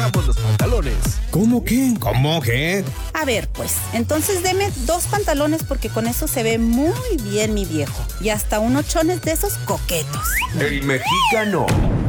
bajamos los pantalones. ¿Cómo qué? ¿Cómo qué? A ver, pues, entonces deme 2 pantalones porque con eso se ve muy bien mi viejo. Y hasta unos chones de esos coquetos. El mexicano.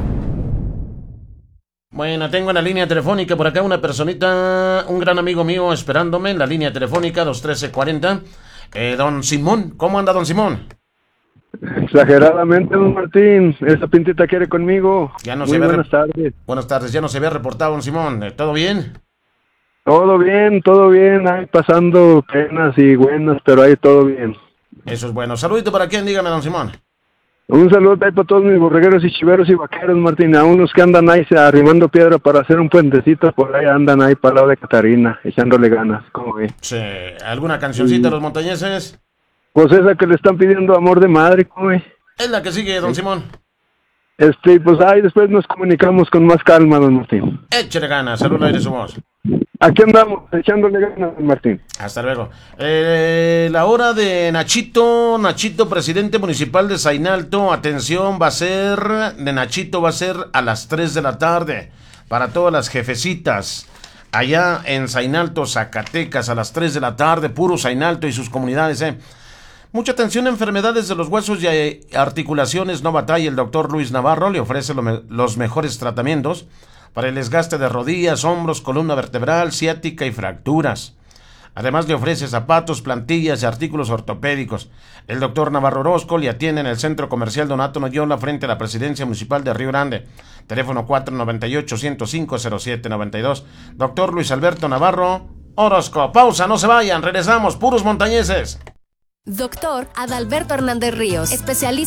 Bueno, tengo en la línea telefónica por acá una personita, un gran amigo mío esperándome en la línea telefónica 213-40. Don Simón, ¿cómo anda don Simón? Exageradamente, don Martín. Esa pintita quiere conmigo. Ya no Muy se ve. buenas tardes. Buenas tardes, ya no se había reportado don Simón. ¿Todo bien? Todo bien. Ahí pasando penas y buenas, pero ahí todo bien. Eso es bueno. Saludito para quién, dígame don Simón. Un saludo ahí para todos mis borregueros y chiveros y vaqueros, Martín. A unos que andan ahí arrimando piedra para hacer un puentecito, por ahí andan ahí para el lado de Catarina, echándole ganas, ¿cómo ve? Sí, ¿alguna cancioncita de los montañeses? Pues esa que le están pidiendo amor de madre, ¿cómo ve? Es la que sigue, don Simón. Pues ahí después nos comunicamos con más calma, don Martín. Échale ganas, saludos aire su voz. Aquí andamos, echándole ganas, don Martín. Hasta luego. La hora de Nachito, presidente municipal de Zainalto. Atención, va a ser a las 3 de la tarde. Para todas las jefecitas. Allá en Zainalto, Zacatecas, a las 3 de la tarde. Puro Zainalto y sus comunidades, Mucha atención a enfermedades de los huesos y articulaciones. No batalla, el doctor Luis Navarro le ofrece los mejores tratamientos para el desgaste de rodillas, hombros, columna vertebral, ciática y fracturas. Además le ofrece zapatos, plantillas y artículos ortopédicos. El doctor Navarro Orozco le atiende en el Centro Comercial Donato Noyola frente a la Presidencia Municipal de Río Grande. Teléfono 498-105-0792. Doctor Luis Alberto Navarro Orozco. Pausa, no se vayan, regresamos, puros montañeses. Doctor Adalberto Hernández Ríos, especialista